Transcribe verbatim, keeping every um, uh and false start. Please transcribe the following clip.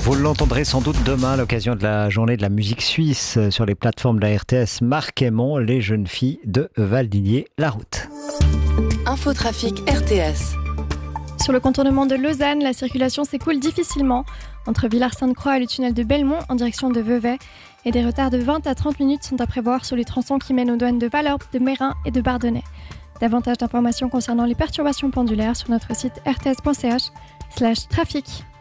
Vous l'entendrez sans doute demain à l'occasion de la journée de la musique suisse sur les plateformes de la R T S. Marc Aymon, les jeunes filles de Valdigné, la route. Infotrafic R T S. Sur le contournement de Lausanne, la circulation s'écoule difficilement entre Villars-Sainte-Croix et le tunnel de Belmont en direction de Vevey. Et des retards de vingt à trente minutes sont à prévoir sur les tronçons qui mènent aux douanes de Valorbe, de Meyrin et de Bardonnay. Davantage d'informations concernant les perturbations pendulaires sur notre site r t s point c h slash trafic.